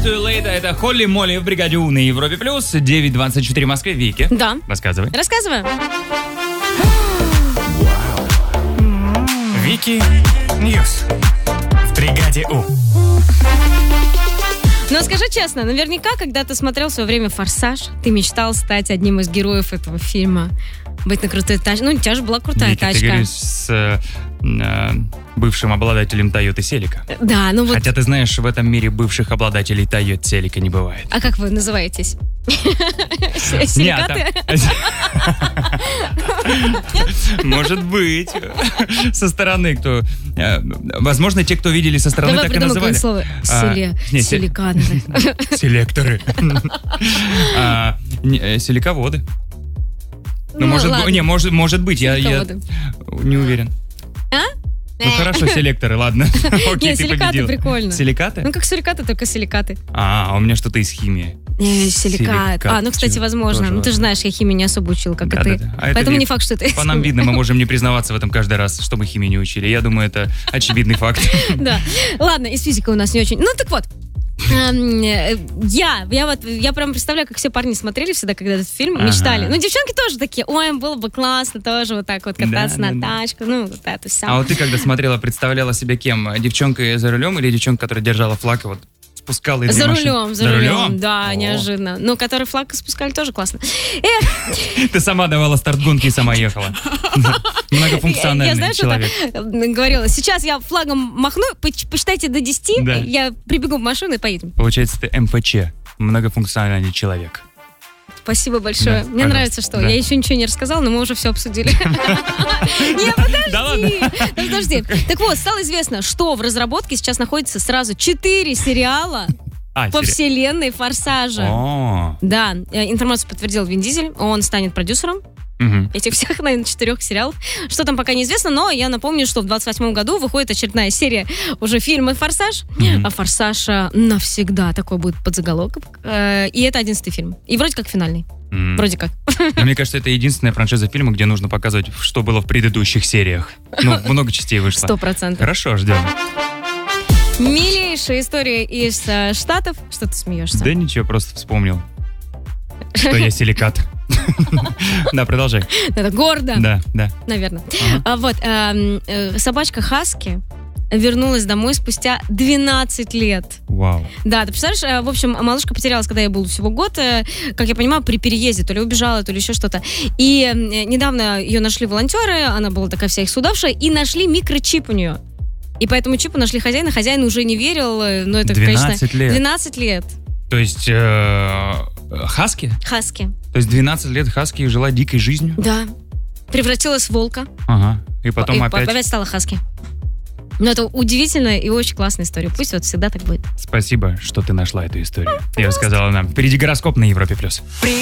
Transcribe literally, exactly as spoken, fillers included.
Too Late, это Холли Молли в бригаде У на Европе Плюс, девять двадцать четыре в Москве. Вики. Да. Рассказывай. Рассказываю. Вики Ньюс в бригаде У. Но скажи честно, наверняка, когда ты смотрел в свое время «Форсаж», ты мечтал стать одним из героев этого фильма. Быть на крутой тачке. Ну, у тебя же была крутая Вики, тачка. ты говоришь с э, э, бывшим обладателем Toyota Celica. Да, ну вот... Хотя ты знаешь, в этом мире бывших обладателей Toyota Celica не бывает. А как вы называетесь? Не, Силикаты? Может быть. Со стороны, кто... э, Возможно, те, кто видели со стороны, Давай так и придумай называли. слово. А, Селе- не, се- Силиканы. Селекторы. А, не, э, Силиководы. Ну, Ну, может, ладно. б- не, может, может быть, я, я Силиководы. не уверен. А? Ну хорошо, селекторы, ладно. Окей, Не, ты силикаты победила. прикольно. Силикаты? Ну, как сурикаты, только силикаты. А, а у меня что-то из химии. Не, силикат. Силикат. А, ну, кстати, Чего? возможно. Тоже Ну, ты же возможно. знаешь, я химию не особо учила, как и Да, ты. да, да. А это Поэтому ви- не факт, что ты... По нам видно, мы можем не признаваться в этом каждый раз, что мы химию не учили. Я думаю, это очевидный факт. Да. Ладно, из физики у нас не очень. Ну, так вот. Эм, э, Я, я вот, я прям представляю, как все парни смотрели всегда, когда этот фильм, Ага. мечтали. Ну, девчонки тоже такие, ой, было бы классно тоже вот так вот кататься Да, на да, да. тачку, ну, вот это все. А вот ты, когда смотрела, представляла себя кем? Девчонкой за рулем или девчонка, которая держала флаг и вот спускала из За машины? рулем, за, рулем, да, О. неожиданно. Ну, который флаг спускали, тоже классно. Эх, Ты сама давала старт гонки и сама ехала. я, Многофункциональный знаешь, человек. это э, говорила, сейчас я флагом махну, поч- посчитайте до десяти, Да. я прибегу в машину и поедем. Получается, ты эм эф че, многофункциональный человек. Спасибо большое. Да, Мне пожалуйста. нравится, что Да. я еще ничего не рассказала, но мы уже все обсудили. Не, Да ладно? подожди. Да подожди. Так вот, стало известно, что в разработке сейчас находится сразу четыре сериала А, по сери- вселенной «Форсажа». О, Да, э, информацию подтвердил Вин Дизель. Он станет продюсером мгм. этих всех, наверное, четырех сериалов. Что там пока неизвестно, но я напомню, что в двадцать восьмом году выходит очередная серия уже фильма «Форсаж». Мгм. А «Форсаж» а, навсегда такой будет подзаголовок. Э, И это одиннадцатый фильм. И вроде как финальный. М. Вроде как. Но мне кажется, это единственная франшиза фильма, где нужно показывать, что было в предыдущих сериях. Ну, много частей вышло. Сто процентов. Хорошо, ждем. Милейшая история из э, Штатов. Что ты смеешься? Да ничего, просто вспомнил, что я силикат. Да, продолжай. Это гордо, Да, да. наверное. Ага. А вот, эм, э, собачка Хаски вернулась домой спустя двенадцать лет. Вау. Да, ты представляешь, э, в общем, малышка потерялась, когда ей был всего год, э, как я понимаю, при переезде, то ли убежала, то ли еще что-то. И э, недавно ее нашли волонтеры, она была такая вся исхудавшая, и нашли микрочип у нее. И по этому чипу нашли хозяина, хозяин уже не верил, э, но это, конечно... двенадцать лет. двенадцать лет. То есть э, хаски? Хаски. То есть двенадцать лет хаски жила дикой жизнью? Да. Превратилась в волка. Ага. И потом и опять... опять стала хаски. Но это удивительная и очень классная история. Пусть вот всегда так будет. Спасибо, что ты нашла эту историю. И рассказала нам. Впереди гороскоп на Европе+. плюс.